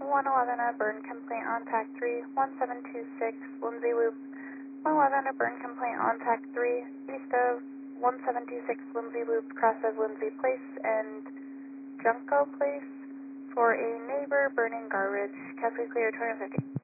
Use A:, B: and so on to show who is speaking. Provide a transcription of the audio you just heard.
A: 111 a burn complaint on TAC 3, 1726 Lindsay Loop. 111 a burn complaint on TAC 3, east of 1726 Lindsay Loop, cross of Lindsay Place and Junco Place for a neighbor burning garbage. Cascade clear 2050.